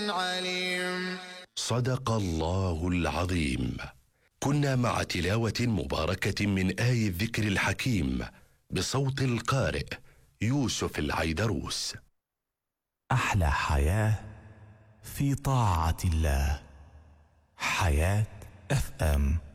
عليم. صدق الله العظيم. كنا مع تلاوة مباركة من آي الذكر الحكيم بصوت القارئ يوسف العيدروس. أحلى حياة في طاعة الله. حياة FM.